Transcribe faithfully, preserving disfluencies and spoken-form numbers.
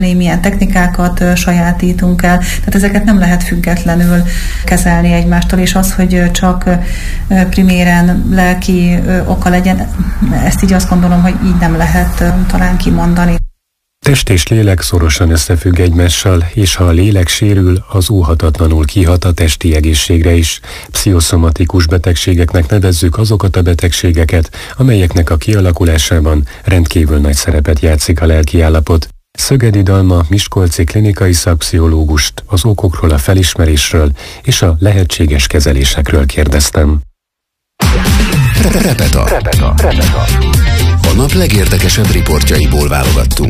milyen technikákat sajátítunk el, tehát ezeket nem lehet függetlenül kezelni egymástól, és az, hogy csak priméren lelki oka legyen, ezt így azt gondolom, hogy így nem lehet talán kimondani. Test és lélek szorosan összefügg egymással, és ha a lélek sérül, az óhatatlanul kihat a testi egészségre is. Pszichoszomatikus betegségeknek nevezzük azokat a betegségeket, amelyeknek a kialakulásában rendkívül nagy szerepet játszik a lelki állapot. Szögedi Dalma miskolci klinikai szakpszichológust az okokról, a felismerésről és a lehetséges kezelésekről kérdeztem. Repeta. Repeta. Repeta. A nap legérdekesebb riportjaiból válogattunk.